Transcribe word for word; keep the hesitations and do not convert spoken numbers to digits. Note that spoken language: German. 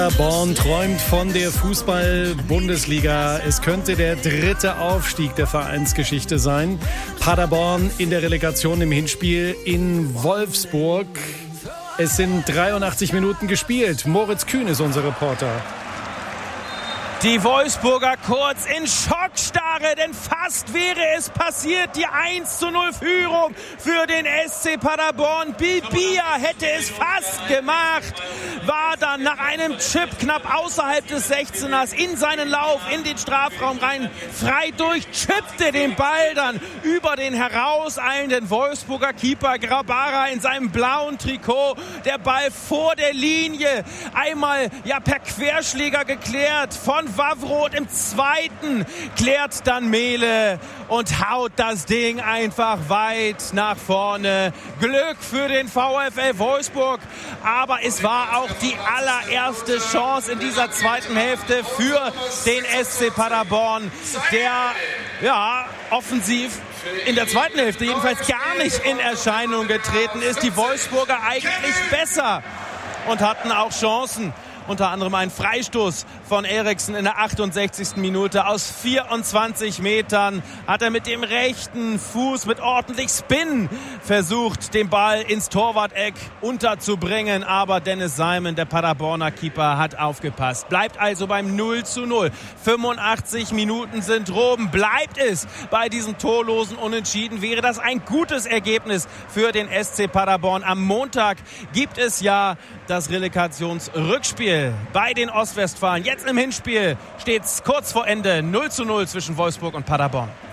Born träumt von der Fußball-Bundesliga. Es könnte der dritte Aufstieg der Vereinsgeschichte sein. Paderborn in der Relegation im Hinspiel in Wolfsburg. Es sind dreiundachtzig Minuten gespielt. Moritz Kühn ist unser Reporter. Die Wolfsburger kurz in Schockstarre, denn fast wäre es passiert. Die eins zu null Führung für den S C Paderborn. Bilbia hätte es fast gemacht, war dann nach einem Chip knapp außerhalb des sechzehners in seinen Lauf in den Strafraum rein, frei durch, chippte den Ball dann über den herauseilenden Wolfsburger Keeper Grabara in seinem blauen Trikot. Der Ball vor der Linie, einmal ja per Querschläger geklärt von Wawroth, im zweiten klärt dann Mehle und haut das Ding einfach weit nach vorne. Glück für den VfL Wolfsburg, aber es war auch die allererste Chance in dieser zweiten Hälfte für den S C Paderborn, der ja offensiv in der zweiten Hälfte jedenfalls gar nicht in Erscheinung getreten ist. Die Wolfsburger eigentlich besser und hatten auch Chancen. Unter anderem ein Freistoß von Eriksen in der achtundsechzigsten Minute. Aus vierundzwanzig Metern hat er mit dem rechten Fuß mit ordentlich Spin versucht, den Ball ins Torwart-Eck unterzubringen. Aber Dennis Simon, der Paderborner Keeper, hat aufgepasst. Bleibt also beim null zu null. fünfundachtzig Minuten sind rum. Bleibt es bei diesem torlosen Unentschieden, wäre das ein gutes Ergebnis für den S C Paderborn. Am Montag gibt es ja das Relegationsrückspiel bei den Ostwestfalen. Jetzt im Hinspiel steht es kurz vor Ende null zu null zwischen Wolfsburg und Paderborn.